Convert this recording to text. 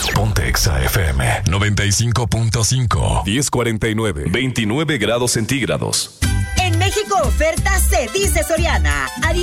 Ponte Exa FM 95.5. 10:49. 29 grados centígrados. En México oferta se dice Soriana.